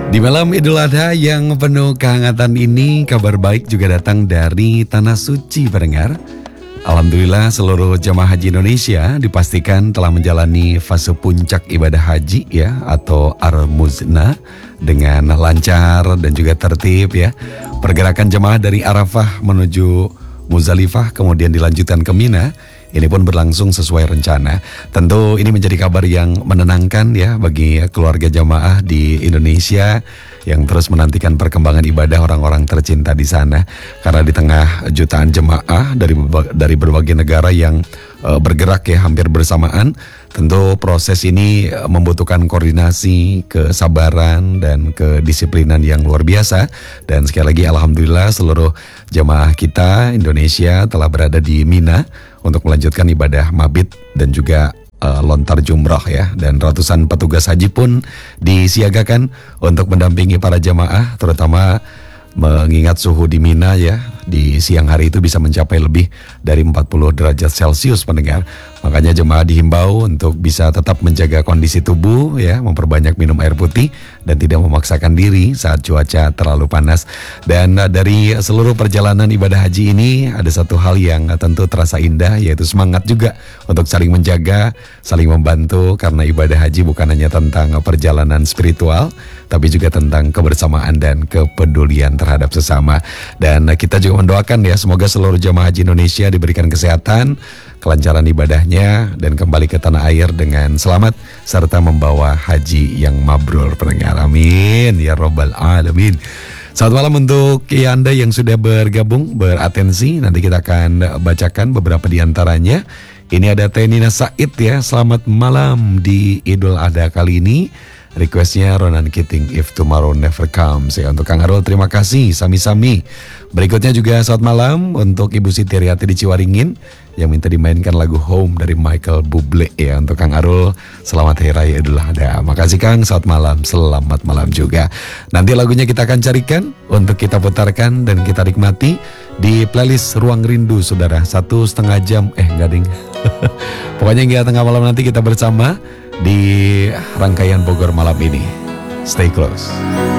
Di malam Idul Adha yang penuh kehangatan ini, kabar baik juga datang dari Tanah Suci pendengar. Alhamdulillah seluruh jamaah haji Indonesia dipastikan telah menjalani fase puncak ibadah haji ya atau Ar-Muznah dengan lancar dan juga tertib ya. Pergerakan jemaah dari Arafah menuju Muzdalifah kemudian dilanjutkan ke Mina. Ini pun berlangsung sesuai rencana. Tentu ini menjadi kabar yang menenangkan ya bagi keluarga jamaah di Indonesia yang terus menantikan perkembangan ibadah orang-orang tercinta di sana. Karena di tengah jutaan jemaah dari berbagai negara yang bergerak ya hampir bersamaan, tentu proses ini membutuhkan koordinasi, kesabaran dan kedisiplinan yang luar biasa. Dan sekali lagi alhamdulillah seluruh jemaah kita Indonesia telah berada di Mina untuk melanjutkan ibadah mabit dan juga lontar jumrah ya. Dan ratusan petugas haji pun disiagakan untuk mendampingi para jamaah, terutama mengingat suhu di Mina ya di siang hari itu bisa mencapai lebih dari 40 derajat Celcius pendengar. Makanya jemaah dihimbau untuk bisa tetap menjaga kondisi tubuh ya, memperbanyak minum air putih dan tidak memaksakan diri saat cuaca terlalu panas. Dan dari seluruh perjalanan ibadah haji ini ada satu hal yang tentu terasa indah, yaitu semangat juga untuk saling menjaga, saling membantu, karena ibadah haji bukan hanya tentang perjalanan spiritual tapi juga tentang kebersamaan dan kepedulian terhadap sesama. Dan kita juga mendoakan ya semoga seluruh jamaah haji Indonesia diberikan kesehatan, kelancaran ibadahnya dan kembali ke tanah air dengan selamat serta membawa haji yang mabrur pendengar. Amin ya robbal alamin. Selamat malam untuk Anda yang sudah bergabung, beratensi. Nanti kita akan bacakan beberapa di antaranya. Ini ada Tenina Said ya, selamat malam di Idul Adha kali ini. Requestnya Ronan Keating, If Tomorrow Never Comes ya. Untuk Kang Arul terima kasih, sami-sami. Berikutnya juga selamat malam untuk Ibu Siti Riyati di Ciwaringin yang minta dimainkan lagu Home dari Michael Bublé ya. Untuk Kang Arul selamat Hari Raya Idul Adha. Makasih Kang, selamat malam juga. Nanti lagunya kita akan carikan untuk kita putarkan dan kita nikmati di playlist Ruang Rindu saudara. 1,5 jam enggak ding. Pokoknya hingga tengah malam nanti kita bersama di rangkaian Bogor malam ini. Stay close.